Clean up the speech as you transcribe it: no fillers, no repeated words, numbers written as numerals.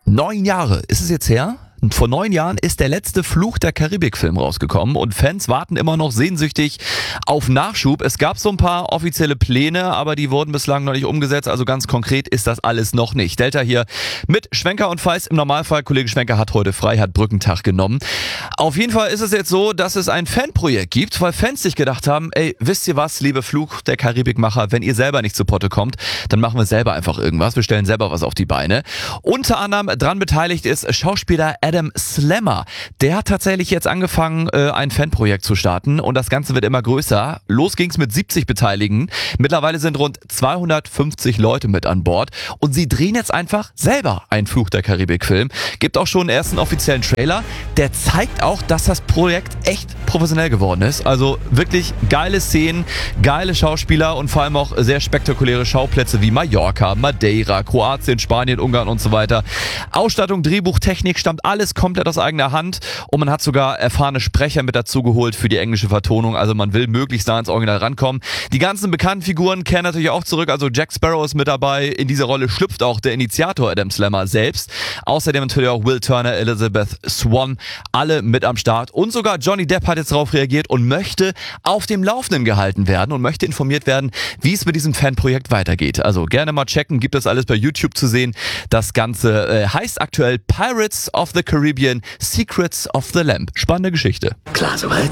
9 Jahre ist es jetzt her? Und vor 9 Jahren ist der letzte Fluch der Karibik-Film rausgekommen und Fans warten immer noch sehnsüchtig auf Nachschub. Es gab so ein paar offizielle Pläne, aber die wurden bislang noch nicht umgesetzt, also ganz konkret ist das alles noch nicht. Delta hier mit Schwenker und Feist im Normalfall. Kollege Schwenker hat heute frei, hat Brückentag genommen. Auf jeden Fall ist es jetzt so, dass es ein Fanprojekt gibt, weil Fans sich gedacht haben, ey, wisst ihr was, liebe Fluch der Karibikmacher, wenn ihr selber nicht zu Potte kommt, dann machen wir selber einfach irgendwas, wir stellen selber was auf die Beine. Unter anderem dran beteiligt ist Schauspieler Adam Slammer. Der hat tatsächlich jetzt angefangen, ein Fanprojekt zu starten und das Ganze wird immer größer. Los ging's mit 70 Beteiligten. Mittlerweile sind rund 250 Leute mit an Bord und sie drehen jetzt einfach selber einen Fluch der Karibik-Film. Gibt auch schon einen ersten offiziellen Trailer. Der zeigt auch, dass das Projekt echt professionell geworden ist. Also wirklich geile Szenen, geile Schauspieler und vor allem auch sehr spektakuläre Schauplätze wie Mallorca, Madeira, Kroatien, Spanien, Ungarn und so weiter. Ausstattung, Drehbuch, Technik stammt alles komplett aus eigener Hand und man hat sogar erfahrene Sprecher mit dazu geholt für die englische Vertonung. Also man will möglichst nah ans Original rankommen. Die ganzen bekannten Figuren kehren natürlich auch zurück. Also Jack Sparrow ist mit dabei. In diese Rolle schlüpft auch der Initiator Adam Slammer selbst. Außerdem natürlich auch Will Turner, Elizabeth Swann, alle mit am Start. Und sogar Johnny Depp hat jetzt darauf reagiert und möchte auf dem Laufenden gehalten werden und möchte informiert werden, wie es mit diesem Fanprojekt weitergeht. Also gerne mal checken, gibt das alles bei YouTube zu sehen. Das Ganze heißt aktuell Pirates of the Caribbean, Secrets of the Lamp. Spannende Geschichte. Klar, soweit.